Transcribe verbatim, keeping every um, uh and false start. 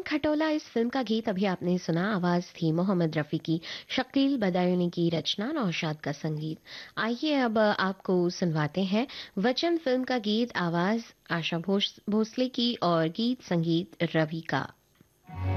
खटोला इस फिल्म का गीत अभी आपने सुना। आवाज थी मोहम्मद रफी की, शकील बदायूनी की रचना, नौशाद का संगीत। आइए अब आपको सुनवाते हैं वचन फिल्म का गीत। आवाज आशा भोस, भोसले की और गीत संगीत रवि का।